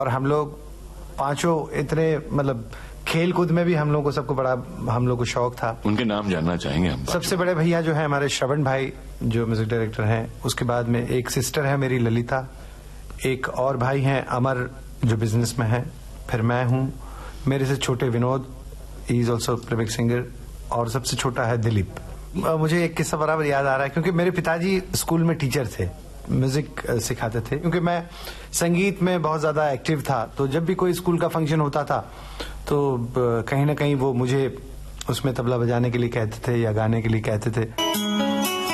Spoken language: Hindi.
और हम लोग पांचों इतने मतलब खेल कूद में भी हम लोग को सबको बड़ा हम लोग को शौक था। उनके नाम जानना चाहेंगे हम। सबसे बड़े भैया जो है हमारे श्रवण भाई जो म्यूजिक डायरेक्टर हैं, उसके बाद में एक सिस्टर है मेरी ललिता, एक और भाई हैं अमर जो बिजनेस में है, फिर मैं हूं, मेरे से छोटे Vinod, he is also playback singer, और सबसे छोटा है दिलीप। मुझे एक किस्सा बराबर याद आ रहा है क्योंकि मेरे पिताजी स्कूल में टीचर थे, म्यूजिक सिखाते थे। क्योंकि मैं संगीत में बहुत ज्यादा एक्टिव था, तो जब भी कोई स्कूल का फंक्शन होता था तो कहीं ना कहीं वो मुझे उसमें तबला बजाने के लिए कहते थे या गाने के लिए कहते थे।